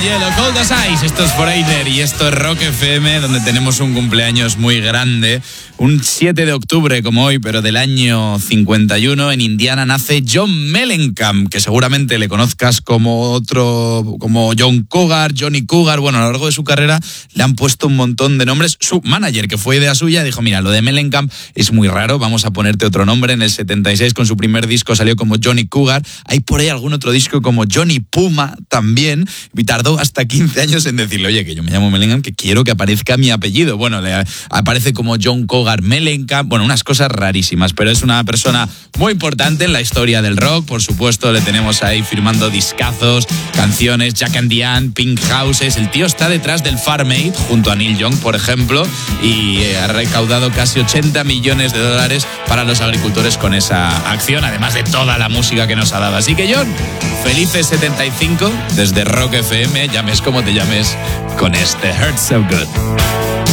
hielo, Cold as Ice. Esto es Foreigner y esto es Rock FM, donde tenemos un cumpleaños muy grande. Un 7 de octubre como hoy, pero del año 51, en Indiana nace John Mellencamp, que seguramente le conozcas como John Cougar, Johnny Cougar. Bueno, a lo largo de su carrera le han puesto un montón de nombres. Su manager, que fue idea suya, dijo, mira, lo de Mellencamp es muy raro, vamos a ponerte otro nombre. En el 76, con su primer disco, salió como Johnny Cougar. Hay por ahí algún otro disco como Johnny Puma también, y tardó hasta 15 años en decirle, oye, que yo me llamo Mellencamp, que quiero que aparezca mi apellido. Bueno, le aparece como John Cougar Mellencamp, bueno, unas cosas rarísimas, pero es una persona muy importante en la historia del rock. Por supuesto, le tenemos ahí firmando discazos, canciones, Jack and Diane, Pink Houses. El tío está detrás del Farm Aid, junto a Neil Young, por ejemplo, y ha recaudado casi $80 millones para los agricultores con esa acción, además de toda la música que nos ha dado. Así que, John, felices 75 desde Rock FM, llames como te llames, con este Hurt So Good.